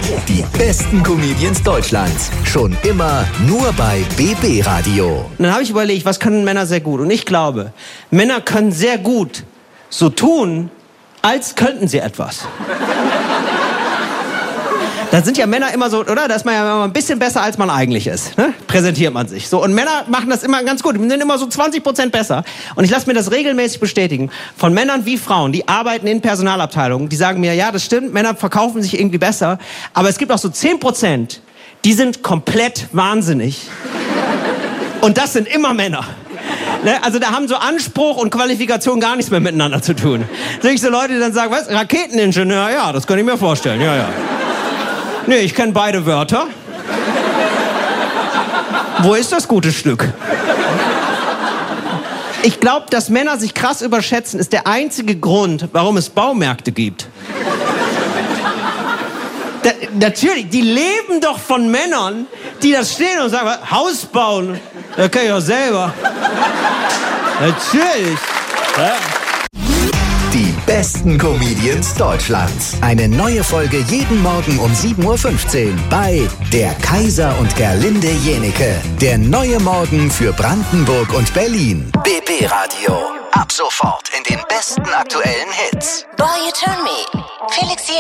Die besten Comedians Deutschlands. Schon immer nur bei BB Radio. Und dann habe ich überlegt, was können Männer sehr gut? Und ich glaube, Männer können sehr gut so tun, als könnten sie etwas. Da sind ja Männer immer so, oder? Da ist man ja immer ein bisschen besser, als man eigentlich ist. Ne? Präsentiert man sich. So, und Männer machen das immer ganz gut. Die sind immer so 20% besser. Und ich lasse mir das regelmäßig bestätigen. Von Männern wie Frauen, die arbeiten in Personalabteilungen. Die sagen mir, ja, das stimmt, Männer verkaufen sich irgendwie besser. Aber es gibt auch so 10%, die sind komplett wahnsinnig. Und das sind immer Männer. Ne? Also da haben so Anspruch und Qualifikation gar nichts mehr miteinander zu tun. Sehe ich so Leute, die dann sagen, was, Raketeningenieur? Ja, das kann ich mir vorstellen, ja. Nee, ich kenne beide Wörter. Wo ist das gute Stück? Ich glaube, dass Männer sich krass überschätzen, ist der einzige Grund, warum es Baumärkte gibt. Natürlich, die leben doch von Männern, die das stehen und sagen, Haus bauen, das kann ich auch selber. Natürlich. Ja. Die besten Comedians Deutschlands. Eine neue Folge jeden Morgen um 7:15 Uhr bei Der Kaiser und Gerlinde Jenecke. Der neue Morgen für Brandenburg und Berlin. BB Radio. Ab sofort in den besten aktuellen Hits. Boy, you turn me. Felix